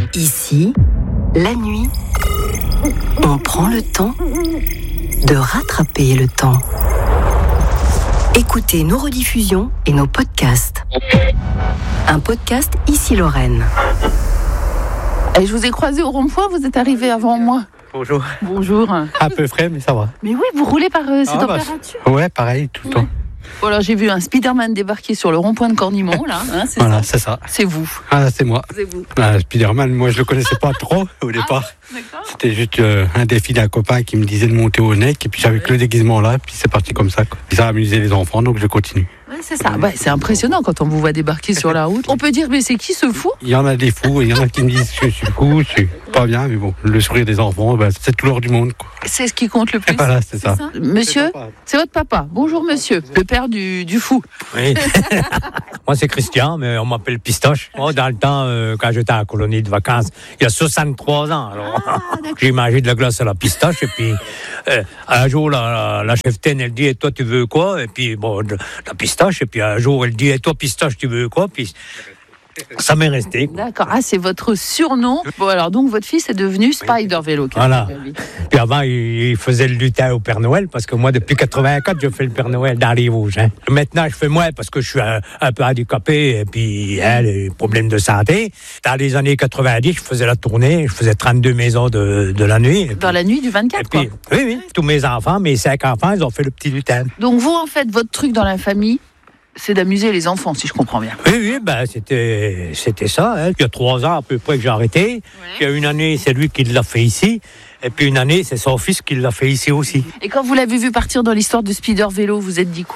Ici, la nuit, on prend le temps de rattraper le temps. Écoutez nos rediffusions et nos podcasts. Un podcast Ici Lorraine. Et je vous ai croisé au rond-point, vous êtes arrivé avant moi. Bonjour. Bonjour. Un peu frais, mais ça va. Mais oui, vous roulez par ces températures. Ouais, pareil, tout le temps. Bon, alors j'ai vu un Spider-Man débarquer sur le rond-point de Cornimont, là. Hein, c'est voilà, ça. c'est ça. C'est vous. Ah, c'est moi. C'est vous. Spider-Man, moi je le connaissais pas trop au départ. D'accord. C'était juste un défi d'un copain qui me disait de monter au nec, et puis j'avais que le déguisement là, et puis c'est parti comme ça, quoi. Ça a amusé les enfants, donc je continue. Ouais, c'est ça. Bah, c'est impressionnant quand on vous voit débarquer sur la route. On peut dire, mais c'est qui ce fou ? Il y en a des fous, et il y en a qui me disent que je suis fou, je suis pas bien, mais bon, le sourire des enfants, c'est tout l'or du monde, quoi. C'est ce qui compte le plus. Voilà, c'est ça. Monsieur, c'est votre papa. Bonjour monsieur, le père du fou. Oui. Moi, c'est Christian, mais on m'appelle Pistoche. Moi, dans le temps, quand j'étais à la colonie de vacances, il y a 63 ans, alors j'ai mangé de la glace à la pistache, et puis un jour, la cheftaine, elle dit, et toi, tu veux quoi ? Et puis, bon, la pistache, et puis un jour, elle dit, et toi, pistache, tu veux quoi ? Puis ça m'est resté. D'accord. Ah, c'est votre surnom. Bon, alors donc, votre fils est devenu Spider Vélo. Voilà. Puis avant, il faisait le lutin au Père Noël, parce que moi, depuis 84, je fais le Père Noël dans les Vosges. Hein. Maintenant, je fais moins parce que je suis un peu handicapé, et puis les problèmes de santé. Dans les années 90, je faisais la tournée, je faisais 32 maisons de la nuit. Dans la nuit du 24, et puis, quoi. Oui, tous mes enfants, mes 5 enfants, ils ont fait le petit lutin. Donc vous, en fait, votre truc dans la famille, c'est d'amuser les enfants, si je comprends bien. Oui, c'était ça. Hein. Il y a 3 ans à peu près que j'ai arrêté. Ouais. Il y a une année, c'est lui qui l'a fait ici. Et puis une année, c'est son fils qui l'a fait ici aussi. Et quand vous l'avez vu partir dans l'histoire de Spider Vélo, vous êtes dit quoi ?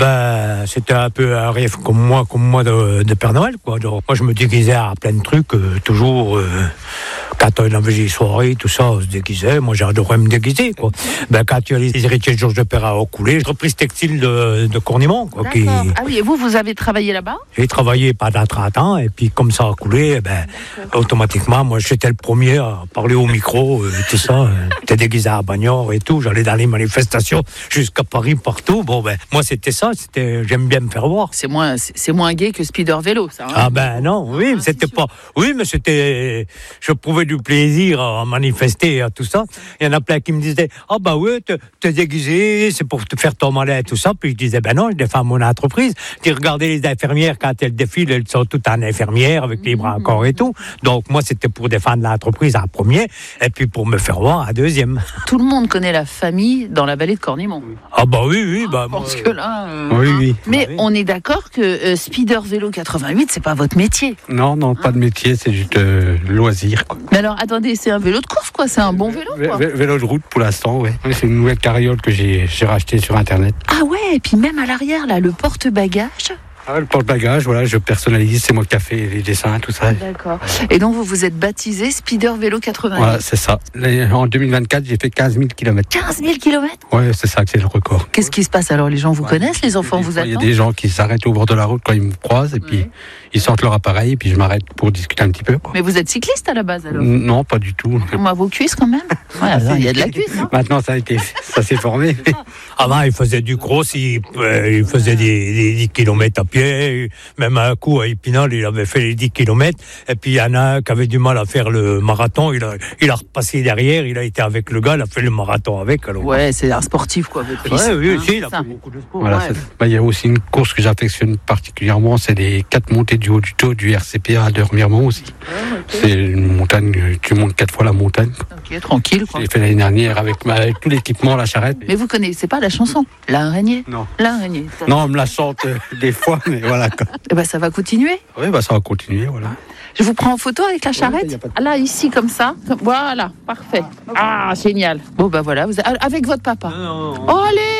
C'était un peu un rêve comme moi de Père Noël, quoi. Donc, moi, je me déguisais à plein de trucs, toujours. Quand on avait des soirées, tout ça, on se déguisait. Moi, j'adorais me déguiser, quoi. Quand il y a les héritiers de Georges de Perra au coulé, reprise textile de Cornimont, quoi. Ah oui, et vous avez travaillé là-bas ? J'ai travaillé pendant 30 ans, et puis comme ça a coulé, automatiquement, moi, j'étais le premier à parler au micro, tout ça. J'étais déguisé à Bagnères et tout. J'allais dans les manifestations jusqu'à Paris, partout. Bon, moi, c'était ça. J'aime bien me faire voir. C'est moins gai que Spider Vélo, ça. Hein, non, oui, mais c'était pas. Oui, mais c'était. Je prouvais du plaisir à manifester et à tout ça. Il y en a plein qui me disaient, oui, t'es déguisé, c'est pour te faire ton malin et tout ça. Puis je disais, non, je défends mon entreprise. Puis regardez les infirmières, quand elles défilent, elles sont toutes en infirmière avec les bras encore et tout. Donc moi, c'était pour défendre l'entreprise en premier, et puis pour me faire voir en deuxième. Tout le monde connaît la famille dans la vallée de Cornimont. Oui. Parce que là. Oui. Mais on est d'accord que Spider Vélo 88, c'est pas votre métier. Non, pas de métier, c'est juste loisir, quoi. Mais alors, attendez, c'est un vélo de course, quoi. C'est un bon vélo, quoi. Vélo de route pour l'instant, oui. C'est une nouvelle carriole que j'ai racheté sur Internet. Ah ouais, et puis même à l'arrière, là, le porte-bagages. Le porte-bagages, voilà, je personnalise, c'est moi qui ai fait les dessins, tout ça. D'accord. Et donc, vous vous êtes baptisé Spider Vélo 88. Voilà, c'est ça. En 2024, j'ai fait 15 000 km. 15 000 km ? Ouais, c'est ça que c'est le record. Qu'est-ce qui se passe alors ? Les gens vous connaissent, les enfants vous attendent ? Il y a des gens qui s'arrêtent au bord de la route quand ils me croisent, et puis ils sortent leur appareil, et puis je m'arrête pour discuter un petit peu, quoi. Mais vous êtes cycliste à la base, alors ? Non, pas du tout. Vos cuisses, quand même ? Ouais, il y a de la cuisse, hein. Maintenant, ça s'est formé. Avant, il faisait du cross, il faisait des 10 km à pied. Même un coup, à Épinal, il avait fait les 10 km. Et puis, il y en a un qui avait du mal à faire le marathon. Il a repassé derrière. Il a été avec le gars. Il a fait le marathon avec. Alors. Ouais, c'est un sportif, quoi, votre fils. Oui, aussi, il a fait beaucoup de sport. Voilà, il y a aussi une course que j'affectionne particulièrement. C'est les 4 montées du haut du taux du RCPA à Remiremont aussi. C'est une montagne, tu montes 4 fois la montagne. Ok, tranquille, quoi. J'ai fait l'année dernière avec tout l'équipement, la charrette. Mais vous connaissez pas la chanson L'araignée ? Non. L'araignée. Non, on me la chante des fois, mais voilà, quoi. Ça va continuer ? Oui, ça va continuer, voilà. Je vous prends en photo avec la charrette ? Là, ici, comme ça. Voilà, parfait. Ah, génial. Bon, voilà, avec votre papa. Non. Oh, allez !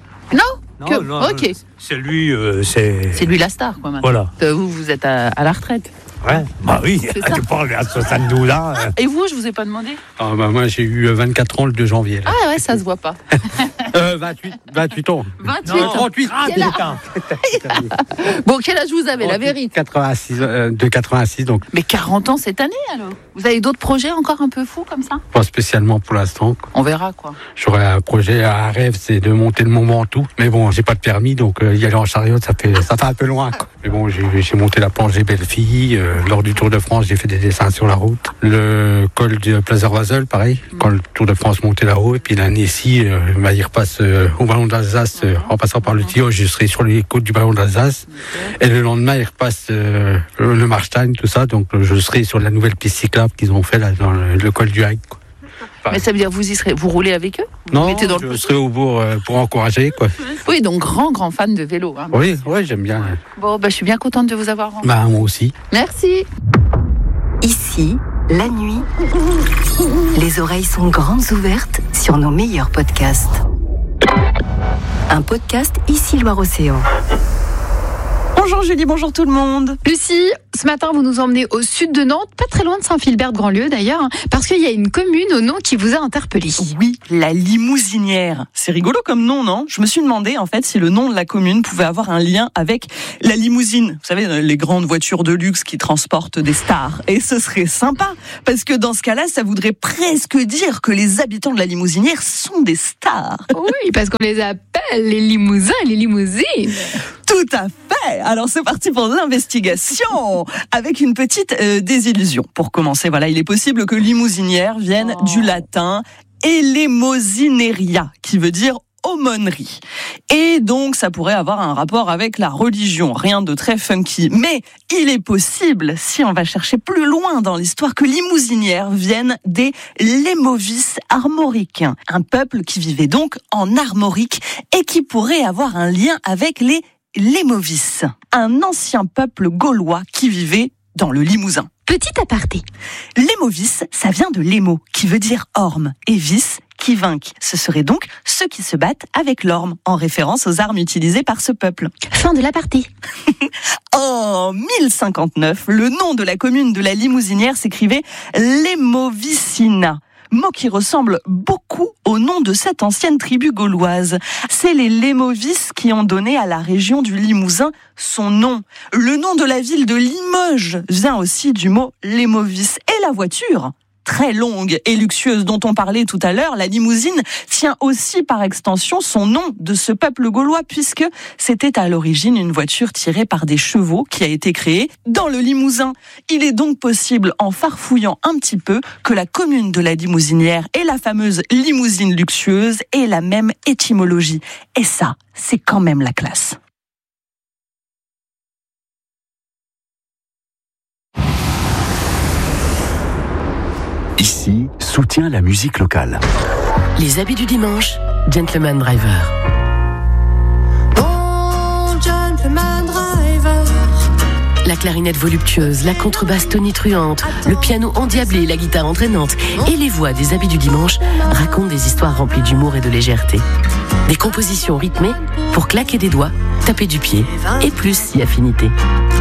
Non, ok. C'est lui, C'est lui la star, quoi, maintenant. Voilà. Vous êtes à la retraite. Ouais, oui, je parle à 72 ans. Et vous, je vous ai pas demandé ? Moi, j'ai eu 24 ans le 2 janvier. Là. Ah ouais, ça se voit pas. 28 ans. 28 non, ans. 38 ans. Bon, quel âge vous avez, la vérité ? 86, de 86, donc. Mais 40 ans cette année, alors ? Vous avez d'autres projets encore un peu fous, comme ça ? Pas spécialement pour l'instant, quoi. On verra, quoi. J'aurais un projet, un rêve, c'est de monter le Mont Ventoux. Mais bon, j'ai pas de permis, donc y aller en chariot, ça fait un peu loin, quoi. Mais bon, j'ai monté la planche des Belles-Filles. Lors du Tour de France, j'ai fait des dessins sur la route. Le col de Plaza-Roisel, pareil. Quand le Tour de France montait là-haut. Et puis l'année-ci, il repasse au Ballon d'Alsace. En passant par le Tillot, je serai sur les côtes du Ballon d'Alsace. Et le lendemain, il repasse le Marstein, tout ça. Donc je serai sur la nouvelle piste cyclable qu'ils ont fait là, dans le col du Hague. Mais ça veut dire vous roulez avec eux? Non, je serai au bourg pour encourager, quoi. Oui, donc grand fan de vélo. Hein. Oui, j'aime bien. Bon, je suis bien contente de vous avoir. Moi aussi. Merci. Ici, la nuit, les oreilles sont grandes ouvertes sur nos meilleurs podcasts. Un podcast Ici Loire-Océan. Bonjour Julie, bonjour tout le monde. Lucie, ce matin vous nous emmenez au sud de Nantes, pas très loin de Saint-Philbert-de-Grandlieu d'ailleurs, parce qu'il y a une commune au nom qui vous a interpellé. Oui, la Limousinière. C'est rigolo comme nom, non? Je me suis demandé en fait si le nom de la commune pouvait avoir un lien avec la limousine. Vous savez, les grandes voitures de luxe qui transportent des stars. Et ce serait sympa, parce que dans ce cas-là, ça voudrait presque dire que les habitants de la Limousinière sont des stars. Oui, parce qu'on les appelle les limousins et les limousines. Tout à fait. Alors c'est parti pour l'investigation avec une petite désillusion. Pour commencer, voilà, il est possible que limousinière vienne du latin eleemosineria, qui veut dire aumônerie. Et donc ça pourrait avoir un rapport avec la religion, rien de très funky. Mais il est possible, si on va chercher plus loin dans l'histoire, que limousinière vienne des Lémovis armoricains, un peuple qui vivait donc en Armorique et qui pourrait avoir un lien avec les Lémovis, un ancien peuple gaulois qui vivait dans le Limousin. Petit aparté. Lémovis, ça vient de lémo, qui veut dire orme, et vis, qui vainque. Ce serait donc ceux qui se battent avec l'orme, en référence aux armes utilisées par ce peuple. Fin de l'aparté. En 1059, le nom de la commune de la Limousinière s'écrivait Lémovicina. Mot qui ressemble beaucoup au nom de cette ancienne tribu gauloise. C'est les Lémovis qui ont donné à la région du Limousin son nom. Le nom de la ville de Limoges vient aussi du mot Lémovis. Et la voiture, très longue et luxueuse dont on parlait tout à l'heure, la limousine, tient aussi par extension son nom de ce peuple gaulois, puisque c'était à l'origine une voiture tirée par des chevaux qui a été créée dans le Limousin. Il est donc possible, en farfouillant un petit peu, que la commune de la Limousinière et la fameuse limousine luxueuse aient la même étymologie. Et ça, c'est quand même la classe. Ici, soutient la musique locale. Les habits du dimanche, Gentleman Driver. Oh, Gentleman Driver. La clarinette voluptueuse, la contrebasse tonitruante, le piano endiablé, la guitare entraînante et les voix des habits du dimanche racontent des histoires remplies d'humour et de légèreté. Des compositions rythmées pour claquer des doigts, taper du pied et plus si affinité.